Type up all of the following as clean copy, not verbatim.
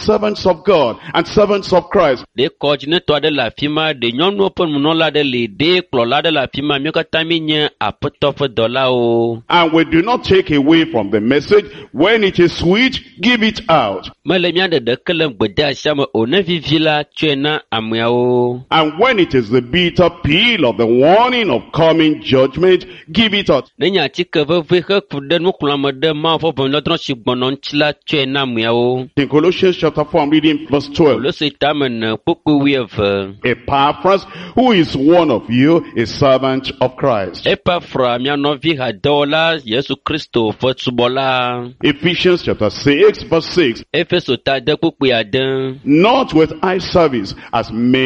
servants of God and servants of Christ. De coordinator de la firma de nyɔnu ƒe nunɔla de le de kplɔla de la firma mi katã mi nye aƒetɔ ƒe dɔlawo. And we do not take away from the message. When it is sweet, give it out. Mele mia ɖeɖe ke le gbede asia me o ne vivi la tsɔe na ameawo. And when it is the bitter pill of the warning of coming judgment, give it out. Ne nye atike veve xe ku ɖe nukplɔme ɖe Mawu ƒe ʋɔnudɔdrɔ̃ si gbɔnɔ ŋuti la tsɔe na ameawo. In Colossians chapter 4, I'm reading verse 12. Kolose tame ne kpukpu 12. Epaphras, who is one of you, a servant of Christ. Epafra mia nɔvi hadɔwɔla Yesu Kristo ƒe subɔla. Ephesians chapter 6, verse 6. Efeso ta de kpukpu ade. Not with eye service as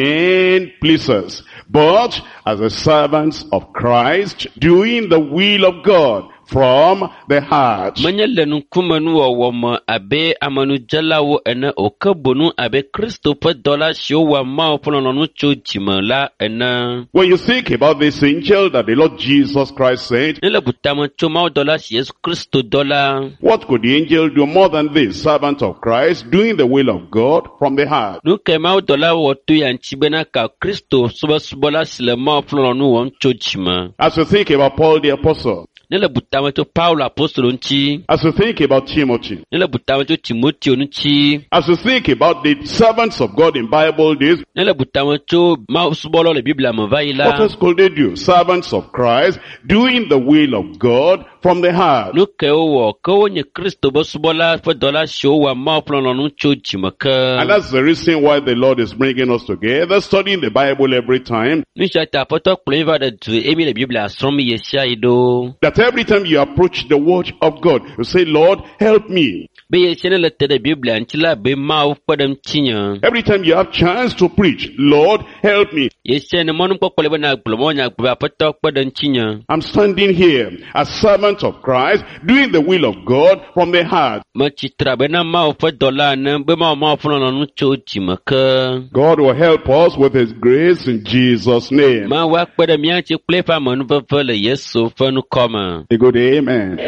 men pleasers, but as the servants of Christ, doing the will of God from the heart. Menye le nukume nuwɔwɔ me abe amenudzelawo ene o ke bonu abe Kristo ƒe dɔla siwo wɔa Mawu ƒe lɔlɔ̃nu tso dzime la ene. When you think about this angel that the Lord Jesus Christ sent, Ne le butame tso Mawu dɔla si Yesu Kristo dɔla. what could the angel do more than this? Servant of Christ, doing the will of God from the heart. Nu ke Mawu dɔla wɔ to ya ŋuti bena ka Kristo subɔsubɔla si le Mawu ƒe lɔlɔ̃nu wɔm tso dzime. As you think about Paul the apostle, Ne le butame tso Paulo apostolo ŋuti. as you think about Timothy, Ne le butame tso Timoteo ŋuti. as you think about the servants of God in Bible days, Ne le butame tso Mawu subɔlɔ le Biblia me va yi la. what else could they do? Servants of Christ, doing the will of God from the heart. Nu ke wowɔ ke wonye Kristo be subɔla ƒe dɔla siwo wɔa Mawu ƒe lɔlɔ̃nu tso dzime ke. And that's the reason why the Lord is bringing us together, studying the Bible every time. Nu sia ta aƒetɔ kplɔ mi va ɖe du emi le Biblia srɔ̃m ye sia yi ɖo. That every time you approach the word of God, you say, Lord, help me. Be ye sia ne le te ɖe Biblia ŋuti la be Mawu kpe ɖe ŋutinye. Every time you have chance to preach, Lord, help me. Ye sia ne mɔnukpɔkpɔ le bena gblɔ mɔ nya gblɔ aƒetɔ kpe ɖe ŋutinye. I'm standing here as servant of Christ, doing the will of God from the heart. Metsitra bena Mawu ƒe dɔla ene be Mawu ƒe lɔlɔ̃nu tso dzime ke. God will help us with His grace in Jesus' name. Mawu akpe ɖe mía ŋuti kple eƒe amenuveve le Yesu ƒe nukɔme. A good amen.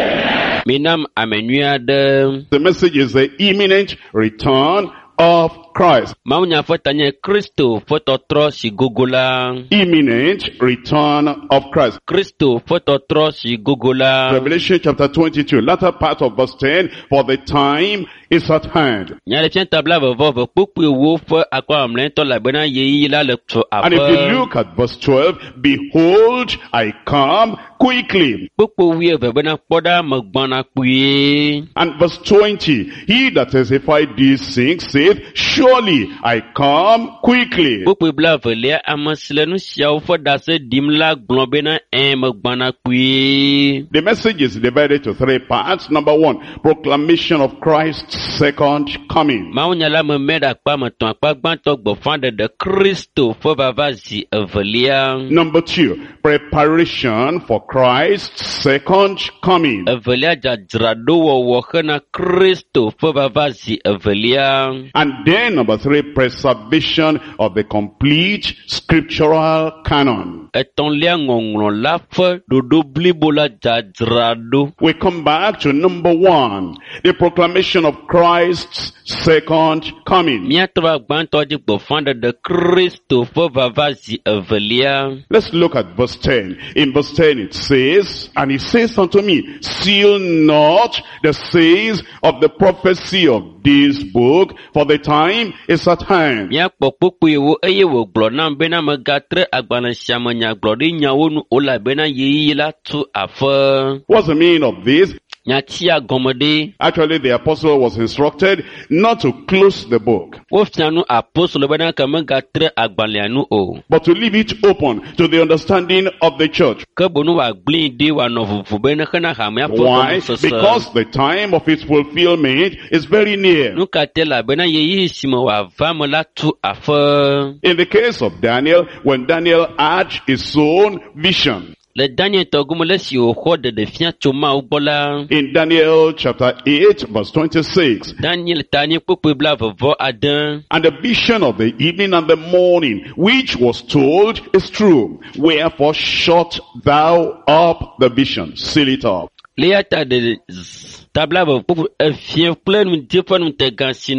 Minam ame nyui aɖe. The message is the imminent return of Christ. Mawunya ƒe ta nye Kristo ƒe tɔtrɔ si gogo la. Imminent return of Christ. Kristo ƒe tɔtrɔ si gogo la. Revelation chapter 22, latter part of verse 10, for the time is at hand. Nya le fia tabla vevɔve kpukpui wo ƒe akɔmamlɛtɔ elabena yeyi la le tso And if you aƒe. look at verse 12, behold, I come quickly. Kpukpu 12 bena kpɔɖa megbɔna kpuie. And verse 20, he that testified these things saith, surely I come quickly. Kpukpui 12 ame si le nu siawo ƒe ɖase ɖim la gblɔ bena megbɔna kpuie. The message is divided to three parts. Number one, proclamation of Christ's second coming. Mawunya la me mɛ ɖe akpa me tɔ̃ akpa gbãtɔ gbɔfã ɖeɖe Kristo ƒe vava zi evelia. Number two, preparation for Christ's second coming. Evelia dzadzraɖo wɔwɔ hena Kristo ƒe vava zi evelia. And then number three, preservation of the complete scriptural canon. Etɔ̃lia ŋɔŋlɔ la ƒe ɖoɖo blibo la dzadzraɖo. We come back to number one, the proclamation of Christ's second coming. Míatrɔ gbãtɔ dzi gbɔfã ɖeɖe Kristo ƒe vava zi evelia. Let's look at verse 10. In verse 10 it says, and he says unto me, seal not the sayings of the prophecy of this book, for the time is at hand. Míakpɔ kpukpuiwo eye wògblɔ nam bena megatre agbalẽ sia me nyagblɔɖi nyawo nu o elabena yeyi la tu aƒe. What's the meaning of this? Nyatia gɔme ɖe. Actually, the apostle was instructed not to close the book, Wofia nu apostolo bena ke megatre agbalẽa nu o. but to leave it open to the understanding of the church. Ke bonu wòagblẽe ɖi wòanɔ vuvu bena hena hamea ƒe Why? gɔmesese. Because the time of its fulfillment is very near. Nu ka te elabena yeyi si me wòava me la tu aƒe. In the case of Daniel, when Daniel had his own vision, Le Daniel tɔgume le si wòxɔ ɖeɖefia tso Mawu gbɔ la. in Daniel chapter 8 verse 26, Daniel ta nye kpukpui 21. and the vision of the evening and the morning, which was told, is true. Wherefore shut thou up the vision, seal it up. Le ya ta de tabla kpukpui efia kple nu dzeƒe nu te gã si